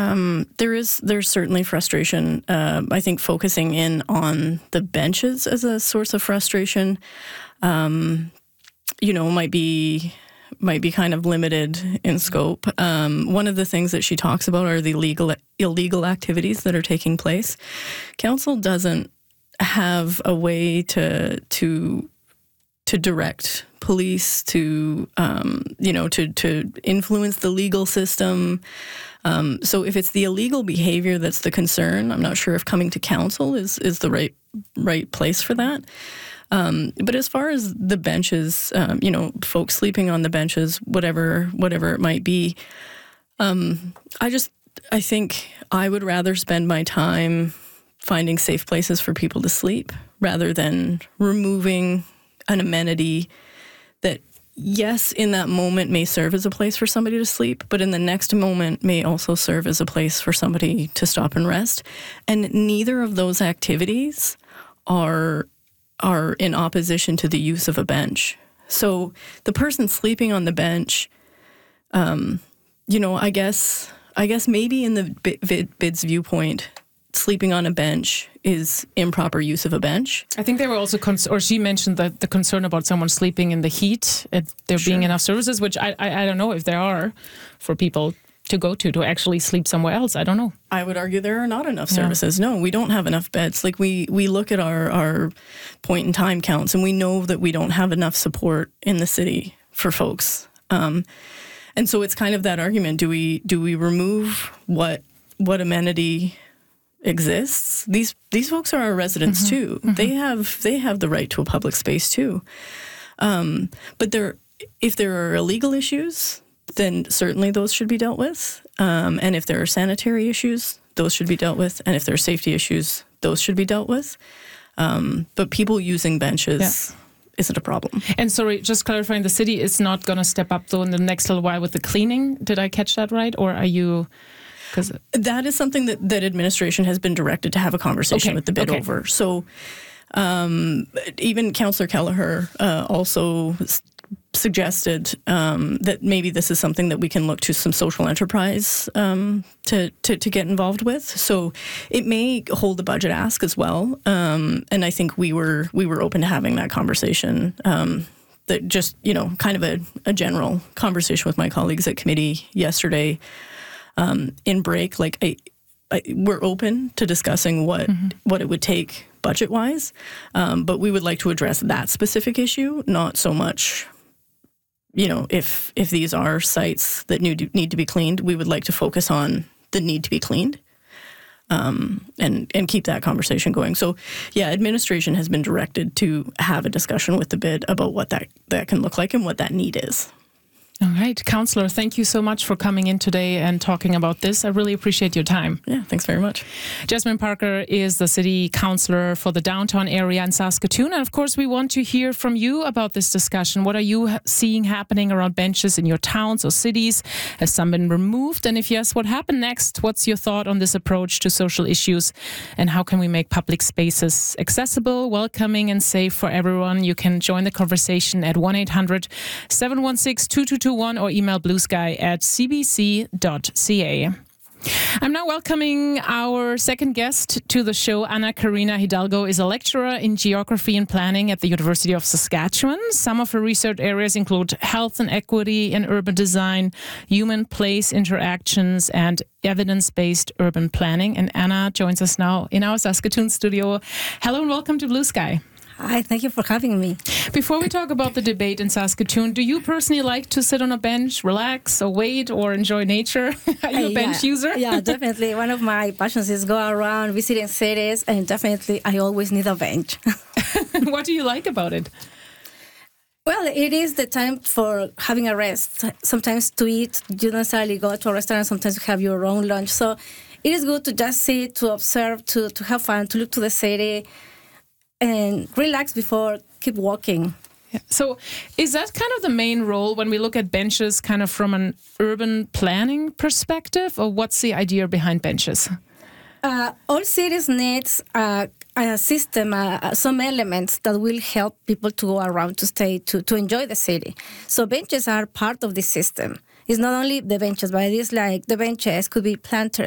There's certainly frustration. I think focusing in on the benches as a source of frustration, might be kind of limited in scope. One of the things that she talks about are the illegal activities that are taking place. Council doesn't have a way to direct police to influence the legal system. So if it's the illegal behavior that's the concern, I'm not sure if coming to council is the right place for that. But as far as the benches, folks sleeping on the benches, whatever it might be, I think I would rather spend my time finding safe places for people to sleep rather than removing an amenity that, yes, in that moment may serve as a place for somebody to sleep, but in the next moment may also serve as a place for somebody to stop and rest. And neither of those activities are in opposition to the use of a bench. So the person sleeping on the bench, I guess maybe in the BID's viewpoint, sleeping on a bench is improper use of a bench. I think they were also, she mentioned the concern about someone sleeping in the heat, there being enough services, which I don't know if there are for people to go to actually sleep somewhere else. I don't know. I would argue there are not enough services. Yeah. No, we don't have enough beds. Like we look at our point in time counts and we know that we don't have enough support in the city for folks. And so it's kind of that argument. Do we remove what amenity exists? These folks are our residents too. Mm-hmm. They have the right to a public space too. But if there are illegal issues, then certainly those should be dealt with. And if there are sanitary issues, those should be dealt with. And if there are safety issues, those should be dealt with. But people using benches isn't a problem. And sorry, just clarifying, the city is not going to step up though in the next little while with the cleaning. Did I catch that right? Or are you... That is something that administration has been directed to have a conversation with the BID over. So even Councillor Kelleher also suggested that maybe this is something that we can look to some social enterprise to get involved with. So it may hold the budget ask as well. And I think we were open to having that conversation. That just, kind of a general conversation with my colleagues at committee yesterday. In break, we're open to discussing what it would take budget-wise, but we would like to address that specific issue, not so much, if these are sites that need to be cleaned, we would like to focus on the need to be cleaned, and keep that conversation going. So, administration has been directed to have a discussion with the BID about what that can look like and what that need is. All right. Councillor, thank you so much for coming in today and talking about this. I really appreciate your time. Yeah, thanks very much. Jasmine Parker is the city councillor for the downtown area in Saskatoon. And of course, we want to hear from you about this discussion. What are you seeing happening around benches in your towns or cities? Has some been removed? And if yes, what happened next? What's your thought on this approach to social issues? And how can we make public spaces accessible, welcoming and safe for everyone? You can join the conversation at 1-800-716-2221 or email bluesky@cbc.ca. I'm now welcoming our second guest to the show. Ana Karina Hidalgo is a lecturer in geography and planning at the University of Saskatchewan. Some of her research areas include health and equity in urban design, human-place interactions, and evidence-based urban planning. And Ana joins us now in our Saskatoon studio. Hello and welcome to Blue Sky. Hi, thank you for having me. Before we talk about the debate in Saskatoon, do you personally like to sit on a bench, relax, or wait, or enjoy nature? Are you a bench user? Yeah, definitely. One of my passions is go around visiting cities, and definitely I always need a bench. What do you like about it? Well, it is the time for having a rest. Sometimes to eat, you don't necessarily go to a restaurant. Sometimes you have your own lunch. So it is good to just sit, to observe, to have fun, to look to the city, and relax before keep walking. Yeah. So is that kind of the main role when we look at benches kind of from an urban planning perspective, or what's the idea behind benches? All cities needs a system, some elements that will help people to go around, to stay, to enjoy the city. So benches are part of the system. It's not only the benches, but it is like the benches could be planters.